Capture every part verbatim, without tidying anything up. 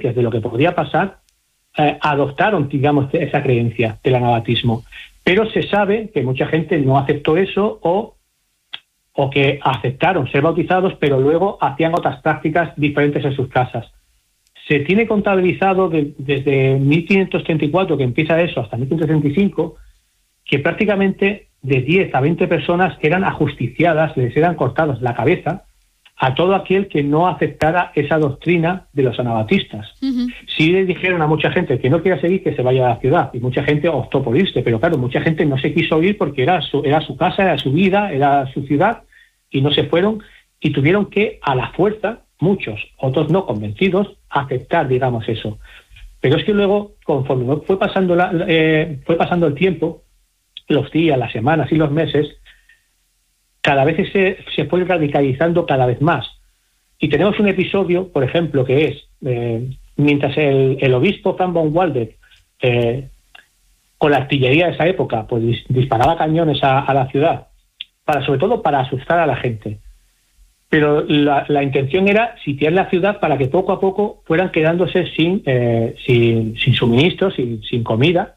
conscientes de lo que podría pasar, eh, adoptaron, digamos, esa creencia del anabatismo. Pero se sabe que mucha gente no aceptó eso o, o que aceptaron ser bautizados, pero luego hacían otras prácticas diferentes en sus casas. Se tiene contabilizado de, desde mil quinientos treinta y cuatro, que empieza eso, hasta mil quinientos treinta y cinco, que prácticamente de diez a veinte personas eran ajusticiadas, les eran cortados la cabeza a todo aquel que no aceptara esa doctrina de los anabatistas. Uh-huh. Sí le dijeron a mucha gente que no quiera seguir, que se vaya a la ciudad, y mucha gente optó por irse, pero claro, mucha gente no se quiso ir porque era su, era su casa, era su vida, era su ciudad, y no se fueron, y tuvieron que, a la fuerza, muchos, otros no convencidos, aceptar, digamos, eso. Pero es que luego, conforme fue pasando, la, eh, fue pasando el tiempo, los días, las semanas y los meses, cada vez se, se fue radicalizando cada vez más. Y tenemos un episodio, por ejemplo, que es, eh, mientras el, el obispo Frank von Waldeck, eh, con la artillería de esa época, pues dis, disparaba cañones a, a la ciudad, para sobre todo para asustar a la gente. Pero la, la intención era sitiar la ciudad para que poco a poco fueran quedándose sin, eh, sin, sin suministros, sin, sin comida.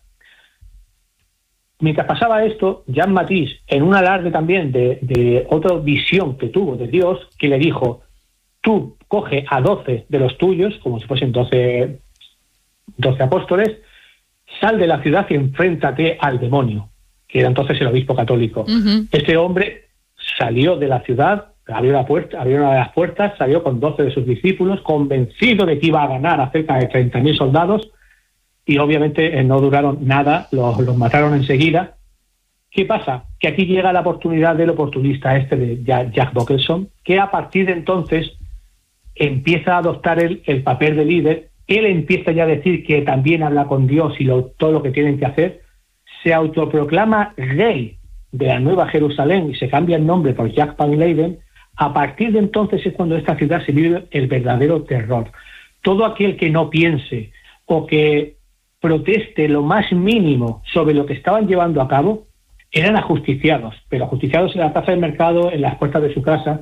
Mientras pasaba esto, Jean Matisse, en un alarde también de, de otra visión que tuvo de Dios, que le dijo, tú coge a doce de los tuyos, como si fuesen doce, doce apóstoles, sal de la ciudad y enfréntate al demonio, que era entonces el obispo católico. Uh-huh. Este hombre salió de la ciudad, abrió la puerta, abrió una de las puertas, salió con doce de sus discípulos, convencido de que iba a ganar a cerca de treinta mil soldados, y obviamente eh, no duraron nada, los, los mataron enseguida. ¿Qué pasa? Que aquí llega la oportunidad del oportunista este de Jack Bockelson, que a partir de entonces empieza a adoptar el, el papel de líder. Él empieza ya a decir que también habla con Dios y lo, todo lo que tienen que hacer. Se autoproclama rey de la Nueva Jerusalén y se cambia el nombre por Jack van Leyden. A partir de entonces es cuando esta ciudad se vive el verdadero terror. Todo aquel que no piense o que proteste lo más mínimo sobre lo que estaban llevando a cabo eran ajusticiados, pero ajusticiados en la plaza del mercado, en las puertas de su casa,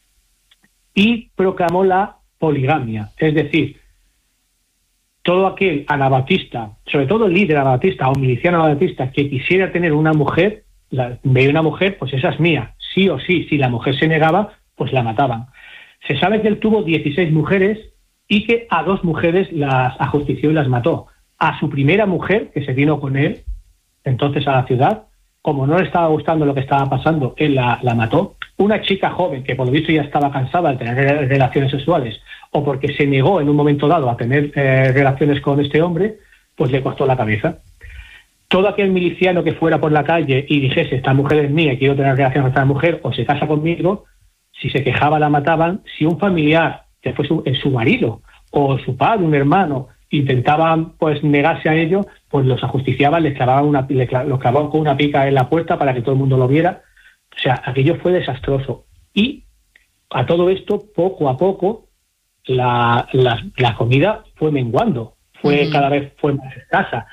y proclamó la poligamia. Es decir, todo aquel anabatista, sobre todo el líder anabatista o miliciano anabatista que quisiera tener una mujer, la, veía una mujer, pues esa es mía, sí o sí. Si la mujer se negaba, pues la mataban. Se sabe que él tuvo dieciséis mujeres y que a dos mujeres las ajustició y las mató. A su primera mujer, que se vino con él entonces a la ciudad, como no le estaba gustando lo que estaba pasando, él la, la mató. Una chica joven, que por lo visto ya estaba cansada de tener relaciones sexuales, o porque se negó en un momento dado a tener eh, relaciones con este hombre, pues le cortó la cabeza. Todo aquel miliciano que fuera por la calle y dijese, esta mujer es mía y quiero tener relaciones con esta mujer, o se casa conmigo, si se quejaba la mataban. Si un familiar, que fue su, su marido, o su padre, un hermano, intentaban pues negarse a ello, pues los ajusticiaban, les clavaban una, les los clavaban con una pica en la puerta para que todo el mundo lo viera. O sea, aquello fue desastroso. Y a todo esto, poco a poco, la, la, la comida fue menguando, fue uh-huh. cada vez fue más escasa.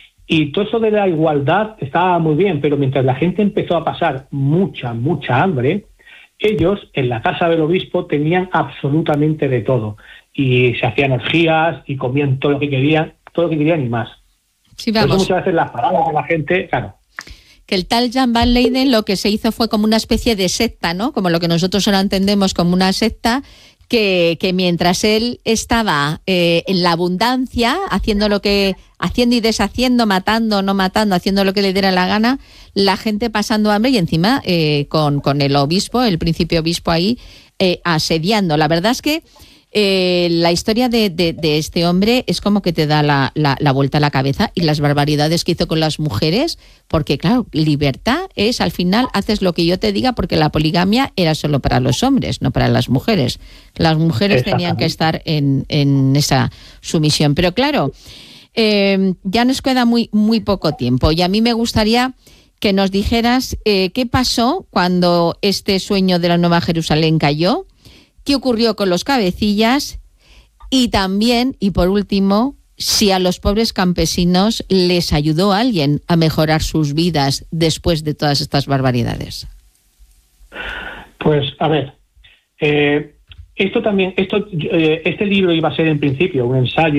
Y todo eso de la igualdad estaba muy bien, pero mientras la gente empezó a pasar mucha, mucha hambre, ellos en la casa del obispo tenían absolutamente de todo. Y se hacían orgías y comían todo lo que querían, todo lo que querían y más. Sí, vamos. Por eso muchas veces las palabras de la gente, claro. Que el tal Jan van Leyden lo que se hizo fue como una especie de secta, ¿no? Como lo que nosotros ahora entendemos como una secta, que, que mientras él estaba eh, en la abundancia, haciendo lo que, haciendo y deshaciendo, matando, no matando, haciendo lo que le diera la gana, la gente pasando hambre y encima eh, con, con el obispo, el príncipe obispo ahí, eh, asediando. La verdad es que Eh, la historia de, de, de este hombre es como que te da la, la, la vuelta a la cabeza, y las barbaridades que hizo con las mujeres, porque claro, libertad es al final haces lo que yo te diga, porque la poligamia era solo para los hombres, no para las mujeres. Las mujeres tenían que estar en, en esa sumisión. Pero claro, eh, ya nos queda muy, muy poco tiempo, y a mí me gustaría que nos dijeras eh, qué pasó cuando este sueño de la Nueva Jerusalén cayó. ¿Qué ocurrió con los cabecillas? Y también, y por último, si a los pobres campesinos les ayudó alguien a mejorar sus vidas después de todas estas barbaridades. Pues, a ver, eh, esto también, esto, eh, este libro iba a ser en principio un ensayo